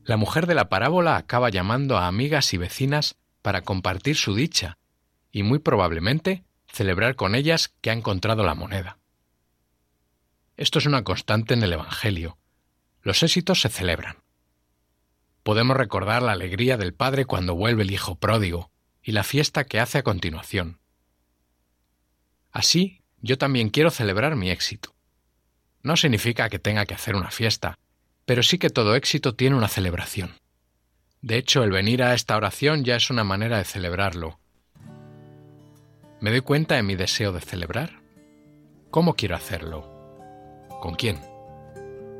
La mujer de la parábola acaba llamando a amigas y vecinas para compartir su dicha y muy probablemente celebrar con ellas que ha encontrado la moneda. Esto es una constante en el Evangelio. Los éxitos se celebran. Podemos recordar la alegría del padre cuando vuelve el hijo pródigo y la fiesta que hace a continuación. Así, yo también quiero celebrar mi éxito. No significa que tenga que hacer una fiesta, pero sí que todo éxito tiene una celebración. De hecho, el venir a esta oración ya es una manera de celebrarlo. ¿Me doy cuenta de mi deseo de celebrar? ¿Cómo quiero hacerlo? ¿Con quién?